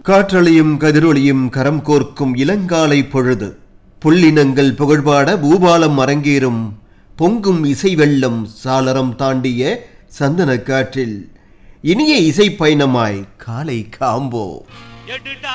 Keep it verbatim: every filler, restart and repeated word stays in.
காற்றொளியும் கதிரொளியும் கரம் கோர்க்கும் இளங்காலை பொழுது புள்ளினங்கள் புகழ்பாட பூபாலம் அரங்கேறும் பொங்கும் இசை வெள்ளம் சாளரம் தாண்டிய சந்தன காற்றில் இனிய இசை பயணமாய் காலை காம்போ.